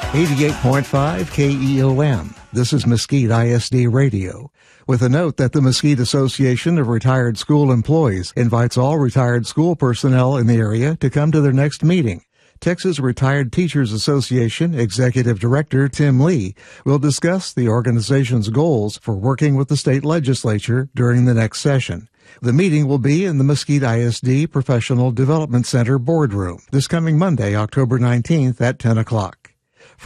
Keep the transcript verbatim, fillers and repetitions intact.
eighty-eight point five K E O M. This is Mesquite I S D Radio. With a note that the Mesquite Association of Retired School Employees invites all retired school personnel in the area to come to their next meeting. Texas Retired Teachers Association Executive Director Tim Lee will discuss the organization's goals for working with the state legislature during the next session. The meeting will be in the Mesquite I S D Professional Development Center boardroom this coming Monday, October nineteenth at ten o'clock.